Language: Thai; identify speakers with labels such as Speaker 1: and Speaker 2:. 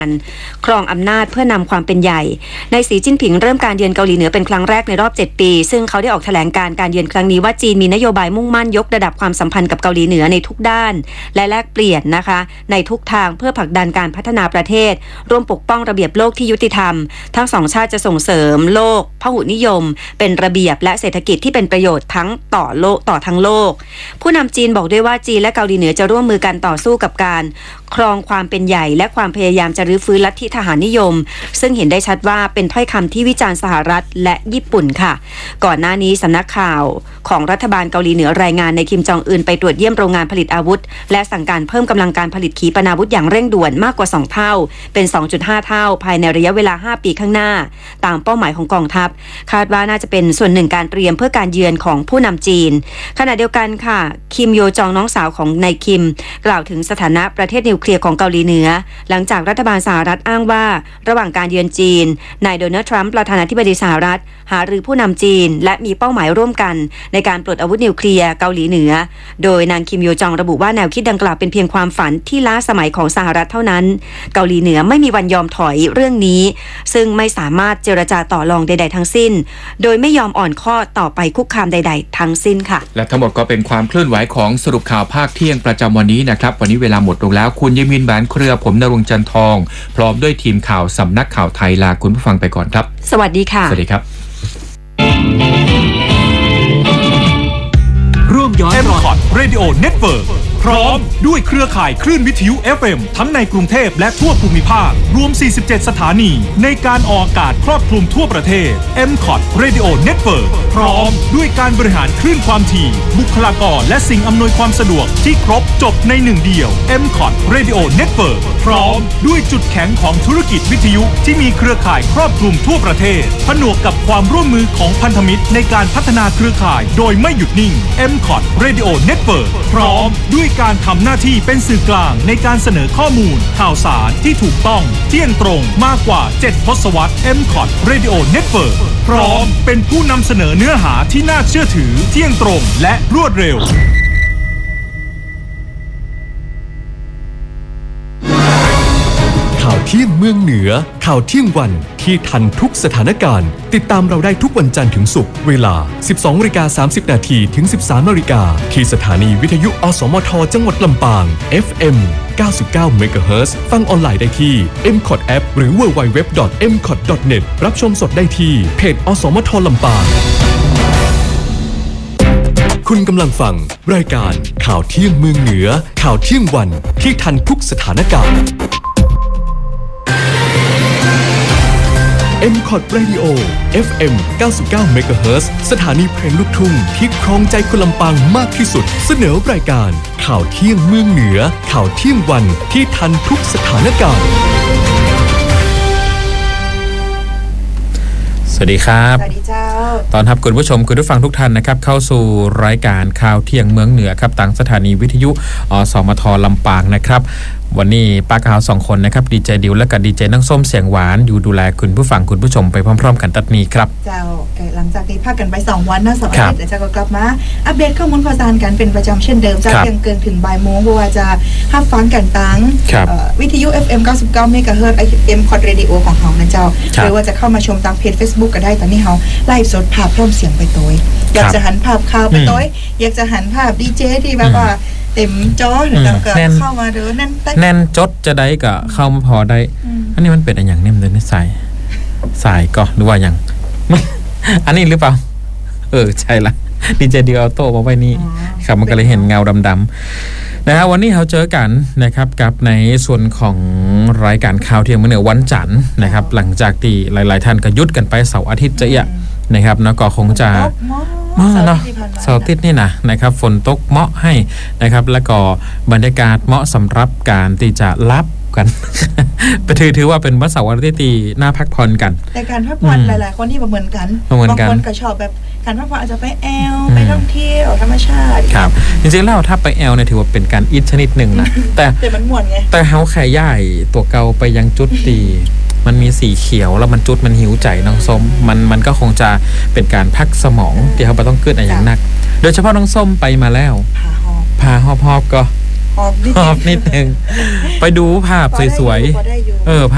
Speaker 1: ครองอำนาจเพื่อนำความเป็นใหญ่ในสีจิ้นผิงเริ่มการเยือนเกาหลีเหนือเป็นครั้งแรกในรอบ7ปีซึ่งเขาได้ออกแถลงการเยือนครั้งนี้ว่าจีนมีนโยบายมุ่งมั่นยกระดับความสัมพันธ์กับเกาหลีเหนือในทุกด้านและแลกเปลี่ยนนะคะในทุกทางเพื่อผลักดันการพัฒนาประเทศร่วมปกป้องระเบียบโลกที่ยุติธรรมทั้งสองชาติจะส่งเสริมโลกพหุนิยมเป็นระเบียบและเศรษฐกิจที่เป็นประโยชน์ทั้งต่อทั้งโลกผู้นำจีนบอกด้วยว่าจีนและเกาหลีเหนือจะร่วมมือกันต่อสู้กับการครองความเป็นใหญ่และความพยายามจะรื้อฟื้นลัทธิทหารนิยมซึ่งเห็นได้ชัดว่าเป็นถ้อยคำที่วิจารณ์สหรัฐและญี่ปุ่นค่ะก่อนหน้านี้สำนักข่าวของรัฐบาลเกาหลีเหนือรายงานในคิมจองอึนไปตรวจเยี่ยมโรงงานผลิตอาวุธและสั่งการเพิ่มกำลังการผลิตขีปนาวุธอย่างเร่งด่วนมากกว่า2เท่าเป็น 2.5 เท่าภายในระยะเวลา5ปีข้างหน้าตามเป้าหมายของกองทัพคาดว่าน่าจะเป็นส่วนหนึ่งการเตรียมเพื่อการเยือนของผู้นำจีนขณะเดียวกันค่ะคิมโยจองน้องสาวของนายคิมกล่าวถึงสถานะประเทศนิวเคลียร์ของเกาหลีเหนือหลังจากรัฐบาลสหรัฐอ้างว่าระหว่างการเยือนจีนนายโดนัลด์ทรัมป์ประธานาธิบดีสหรัฐหารือผู้นำจีนและมีเป้าหมายร่วมกันในการปลดอาวุธนิวเคลียร์เกาหลีเหนือโดยนางคิมโยจองระบุว่าแนวคิดดังกล่าวเป็นเพียงความฝันที่ล้าสมัยของสหรัฐเท่านั้นเกาหลีเหนือไม่มีวันยอมถอยเรื่องนี้ซึ่งไม่สามารถเจรจาต่อรองใดๆทั้งสิ้นโดยไม่ยอมอ่อนข้อต่อไปคุกคามใดๆทั้งสิ้นค่ะ
Speaker 2: และทั้งหมดก็เป็นความเคลื่อนไหวของสรุปข่าวภาคเที่ยงประจำวันนี้นะครับวันนี้เวลาหมดลงแล้วคุณยมินแหวนเครือผมณรงค์จันทองพร้อมด้วยทีมข่าวสำนักข่าวไทยลาคุณผู้ฟังไปก่อนครับ
Speaker 1: สวัสดีค่ะ
Speaker 2: สวัสดีครับ
Speaker 3: ร่วมย้อนรอย M-Cod Radio Network พร้อมด้วยเครือข่ายคลื่นวิทยุ FM ทั้งในกรุงเทพและทั่วภูมิภาครวม47สถานีในการออกอากาศครอบคลุมทั่วประเทศ M-Cod Radio Network พร้อมด้วยการบริหารคลื่นความถี่บุคลากรและสิ่งอำนวยความสะดวกที่ครบจบในหนึ่งเดียว M-Cod Radio Network พร้อมด้วยจุดแข็งของธุรกิจวิทยุที่มีเครือข่ายครอบคลุมทั่วประเทศผนวกกับความร่วมมือของพันธมิตรในการพัฒนาเครือข่ายโดยไม่หยุดนิ่ง M-Cod Radio Network พร้อมด้วยการทำหน้าที่เป็นสื่อกลางในการเสนอข้อมูลข่าวสารที่ถูกต้องเที่ยงตรงมากกว่า7ทศวรรษ M-Cod Radio Network พร้อมเป็นผู้นำเสนอเนื้อหาที่น่าเชื่อถือเที่ยงตรงและรวดเร็ว
Speaker 4: ข่าวเที่ยงเมืองเหนือข่าวเที่ยงวันที่ทันทุกสถานการณ์ติดตามเราได้ทุกวันจันทร์ถึงศุกร์เวลา 12:30 น. ถึง 13:00 น. ที่สถานีวิทยุอสมทจังหวัดลำปาง FM 99 MHz ฟังออนไลน์ได้ที่ M-Cod App หรือ www.mcod.net รับชมสดได้ที่เพจอสมทลำปางคุณกำลังฟังรายการข่าวเที่ยงเมืองเหนือข่าวเที่ยงวันที่ทันทุกสถานการณ์M-Cod Radio FM 99 MHz สถานีเพลงลูกทุ่งที่ครองใจคนลำปางมากที่สุดเสนอรายการข่าวเที่ยงเมืองเหนือข่าวเที่ยงวันที่ทันทุกสถานการณ์
Speaker 2: สวัสดีครับ
Speaker 5: สวัสดีเจ้า
Speaker 2: ตอนรับคุณผู้ชมคุณผู้ฟังทุกท่านนะครับเข้าสู่รายการข่าวเที่ยงเมืองเหนือครับทางสถานีวิทยุอสมทลำปางนะครับวันนี้ป้าข่าว2คนนะครับดีเจดิวและก็ดีเจนั่งส้มเสียงหวานอยู่ดูแลคุณผู้ฟังคุณผู้ชมไปพร้อมๆกันตัดนี้ครับ
Speaker 5: เจ้าหลังจากที่พักกันไป2วันนะ2อาทิตย์เจ้าก็กลับมาอัปเดตข้อมูลข่าวสารกันเป็นประจำเช่นเดิมเจ้ายังเกินถึงบ่ายโมงเพราะว่าจะรับฟังกันตั้งวิทยุ FM 99 MHz M-Cod Radio ของเฮานะเจ้าหรือว่าจะเข้ามาชมตามเพจ Facebook ก็ได้ตอนนี้เฮาไลฟ์สดภาพพร้อมเสียงไปตัวอยากจะหันภาพข่าวไปตัวอยากจะหันภาพดีเจที่แบบว่าเต็มจอหรือก็เข้ามาเด้อแน่น
Speaker 2: จดจะได้ก็เข้ามาพอได้อันนี้มันเป็นอะไรอย่างเนี่ยมันเลยสายก็หรือว่าอย่างอันนี้หรือเปล่าใช่ละดีเจดิวออโต้มาไว้นี่ครับมันก็เลยเห็นเงาดำๆนะฮะวันนี้เราเจอกันนะครับกับในส่วนของรายการข่าวเที่ยงมื้อเหนือวันจันทร์นะครับหลังจากที่หลายๆท่านก็หยุดกันไปเสาร์อาทิตย์จะนะครับแล้วก็คงจะเนาะเสาร์อาทิตย์นี่นะครับฝนตกเหมาะให้นะครับแล้วก็บรรยากาศเหมาะสำหรับการที่จะรับกันถือว่าเป็นวันเสาร์อาทิตย์ที่น่าพักผ่อนกัน
Speaker 5: แต่การพักผ่อนหลายๆคนที่เหมือนกันบางคนก็ชอบแบบการพักผ่อนอาจจะไปแอลไปท่องเที่ยวธรรมชาติ
Speaker 2: ครับจริงๆแล้วถ้าไปแอลเนี่ยถือว่าเป็นการอิทชนิดหนึ่งนะแต่
Speaker 5: มันม่วนไง
Speaker 2: แต่เฮาแค่ย่ายตัวเก่าไปยังจุดตีมันมีสีเขียวแล้วมันจุดมันหิวใจน้องส้มมันก็คงจะเป็นการพักสมองที่เขาไม่ต้องเกิดอะไรอย่างนักโดยเฉพาะน้องส้มไปมาแล้วพาหอบก็หอบนิดนึงไปดูภาพสวยๆภาพ